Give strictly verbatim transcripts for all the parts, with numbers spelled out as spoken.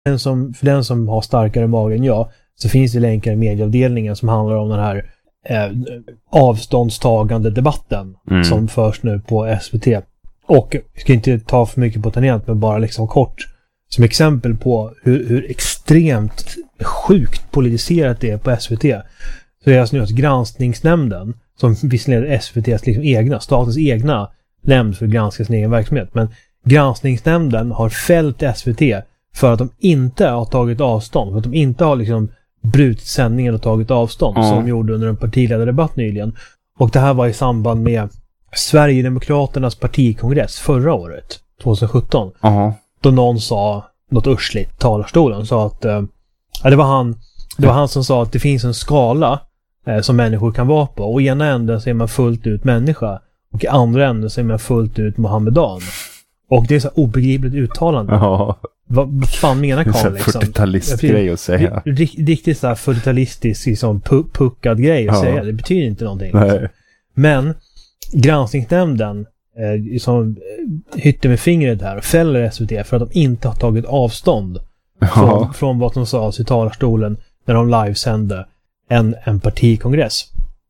den som, för den som har starkare mag än jag, så finns det länkar i medieavdelningen som handlar om den här eh, avståndstagande debatten mm. som förs nu på S V T. Och jag ska inte ta för mycket på tangent, men bara liksom kort som exempel på hur, hur extremt sjukt politiserat det är på S V T. Så är det alltså nu att granskningsnämnden, som visserligen är S V T:s liksom egna, statens egna nämnd för att granska sin egen verksamhet, men granskningsnämnden har fällt S V T för att de inte har tagit avstånd, för att de inte har liksom brutit sändningen och tagit avstånd mm. som de gjorde under en partiledardebatt nyligen. Och det här var i samband med Sverigedemokraternas partikongress förra året, tjugohundrasjutton. Mm. Då någon sa något ursligt, talarstolen, sa att äh, det var han det var han som sa att det finns en skala äh, som människor kan vara på. Och i ena änden så är man fullt ut människa, och i andra änden så är man fullt ut mohammedan. Och det är så obegripligt uttalande. Ja. Vad fan menar Karl liksom? fyrtiotalistgrej att säga. Riktigt så här fyrtiotalistisk liksom pu- puckad grej att ja. säga. Det betyder inte någonting. Nej. Men granskningsnämnden eh, som hytter med fingret här och fäller S V T för att de inte har tagit avstånd ja. från, från vad de sa i talarstolen när de livesände en, en partikongress.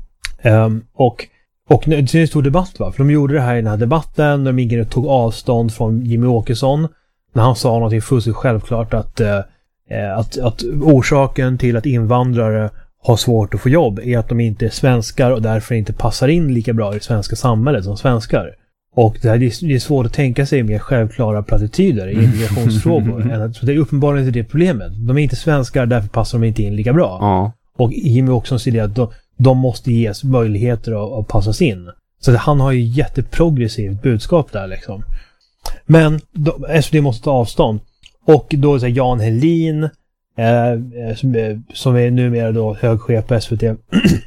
Um, och Och det är en stor debatt, va? För de gjorde det här i den här debatten när de gick in och tog avstånd från Jimmy Åkesson när han sa något fullständigt självklart att, eh, att, att orsaken till att invandrare har svårt att få jobb är att de inte är svenskar och därför inte passar in lika bra i det svenska samhället som svenskar. Och det, här, det är svårt att tänka sig mer självklara plattityder i integrationsfrågor. än att, så det är uppenbarligen inte det problemet. De är inte svenskar, därför passar de inte in lika bra. Ja. Och Jimmy Åkesson säger att de, de måste ges möjligheter att, att passas in. Så han har ju jätteprogressivt budskap där liksom. Men då, S V T måste ta avstånd. Och då är Jan Helin eh, som, som är numera då högchef på S V T.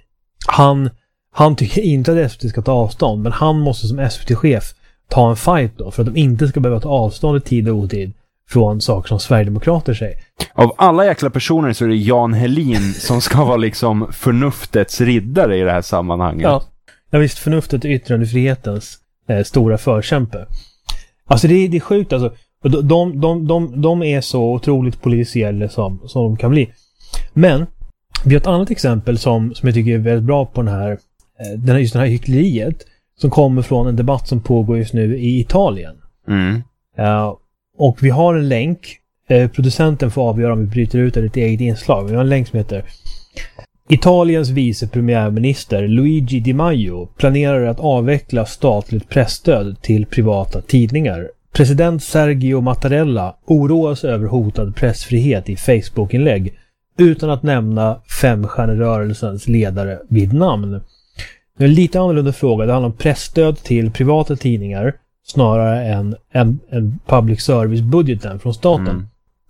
han, han tycker inte att S V T ska ta avstånd, men han måste som S V T-chef ta en fight då för att de inte ska behöva ta avstånd i tid och otid från saker som Sverigedemokrater säger. Av alla jäkla personer så är det Jan Helin som ska vara liksom förnuftets riddare i det här sammanhanget. Ja, ja visst, förnuftet är yttrandefrihetens eh, stora förkämpe. Alltså det är, det är sjukt alltså. De, de, de, de, de är så otroligt politiserade som, som de kan bli. Men vi har ett annat exempel som, som jag tycker är väldigt bra på den här, eh, den här, just det här hyckleriet som kommer från en debatt som pågår just nu i Italien. Mm. Uh, och vi har en länk. Eh, producenten får avgöra om vi bryter ut ett eget inslag. Vi har en länk som heter: Italiens vice premiärminister Luigi Di Maio planerar att avveckla statligt pressstöd till privata tidningar. President Sergio Mattarella oroas över hotad pressfrihet i Facebook-inlägg utan att nämna femstjärnerörelsens ledare vid namn. Det är en lite annorlunda fråga. Det handlar om pressstöd till privata tidningar snarare än en, en public service-budgeten från staten. Mm.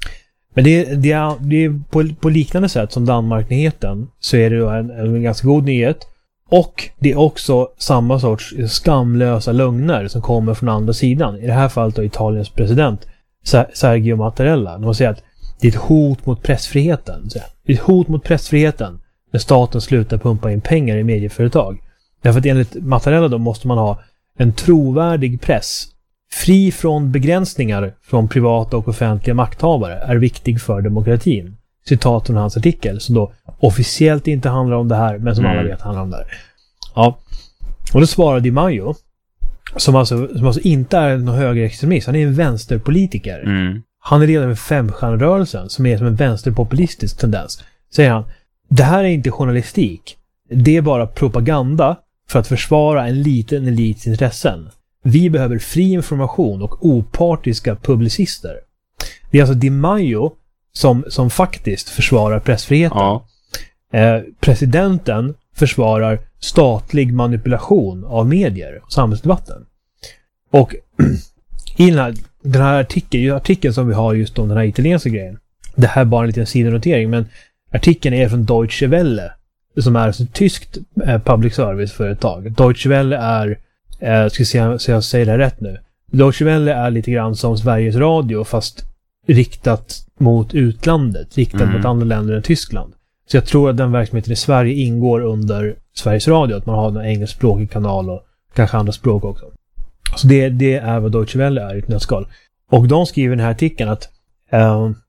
Men det, det, är, det är på, på liknande sätt som Danmark-nyheten så är det då en, en ganska god nyhet. Och det är också samma sorts skamlösa lögner som kommer från andra sidan. I det här fallet då Italiens president Sergio Mattarella. De säger att det är ett hot mot pressfriheten. Det är ett hot mot pressfriheten när staten slutar pumpa in pengar i medieföretag. Därför att enligt Mattarella då måste man ha en trovärdig press fri från begränsningar från privata och offentliga makthavare är viktig för demokratin. Citat från hans artikel som då officiellt inte handlar om det här men som mm. alla vet handlar om det här. Ja. Och då svarar Di Maio som alltså, som alltså inte är någon högerextremist, han är en vänsterpolitiker. Mm. Han är ledare för femstjärnerörelsen som är som en vänsterpopulistisk tendens. Säger han, det här är inte journalistik. Det är bara propaganda för att försvara en liten elits intressen. Vi behöver fri information och opartiska publicister. Det är alltså Di Maio som, som faktiskt försvarar pressfriheten. Ja. Eh, presidenten försvarar statlig manipulation av medier och samhällsdebatten. Och i den här, den här artikeln, artikeln som vi har just om den här italienska grejen, det här är bara en liten sidonotering, men artikeln är från Deutsche Welle som är ett tyskt eh, public service-företag. Deutsche Welle är eh, ska se så jag säger det rätt nu. Deutsche Welle är lite grann som Sveriges Radio fast riktat mot utlandet, riktat mm. mot andra länder än Tyskland. Så jag tror att den verksamheten i Sverige ingår under Sveriges Radio, att man har en engelskspråkig kanal och kanske andra språk också. Så det, det är vad Deutsche Welle är i ett nötskal. Och de skriver i den här artikeln att uh,